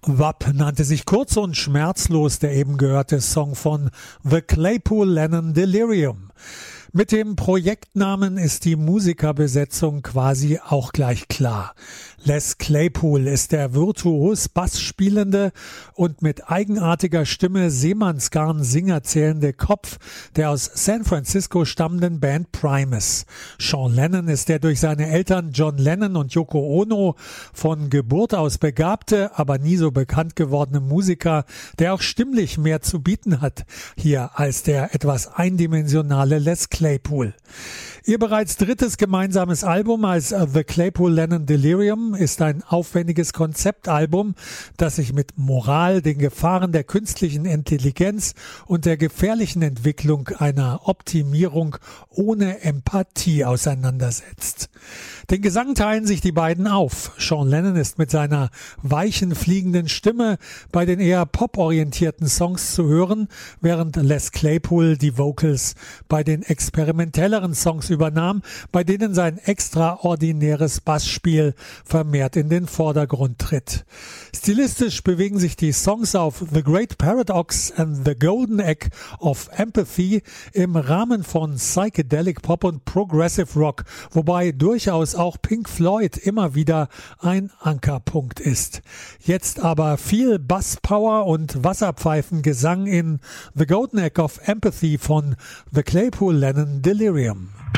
WAP nannte sich kurz und schmerzlos der eben gehörte Song von The Claypool Lennon Delirium. Mit dem Projektnamen ist die Musikerbesetzung quasi auch gleich klar. Les Claypool ist der virtuos Bass spielende und mit eigenartiger Stimme Seemannsgarn-Sing erzählende Kopf der aus San Francisco stammenden Band Primus. Sean Lennon ist der durch seine Eltern John Lennon und Yoko Ono von Geburt aus begabte, aber nie so bekannt gewordene Musiker, der auch stimmlich mehr zu bieten hat hier als der etwas eindimensionale Les Claypool. Ihr bereits drittes gemeinsames Album als The Claypool Lennon Delirium ist ein aufwendiges Konzeptalbum, das sich mit Moral, den Gefahren der künstlichen Intelligenz und der gefährlichen Entwicklung einer Optimierung ohne Empathie auseinandersetzt. Den Gesang teilen sich die beiden auf. Sean Lennon ist mit seiner weichen, fliegenden Stimme bei den eher poporientierten Songs zu hören, während Les Claypool die Vocals bei den experimentelleren Songs übernahm, bei denen sein extraordinäres Bassspiel vermehrt in den Vordergrund tritt. Stilistisch bewegen sich die Songs auf The Great Paradox and the Golden Egg of Empathy im Rahmen von Psychedelic Pop und Progressive Rock, wobei durchaus auch Pink Floyd immer wieder ein Ankerpunkt ist. Jetzt aber viel Basspower und Wasserpfeifengesang in The Golden Egg of Empathy von The Claypool Lennon Delirium.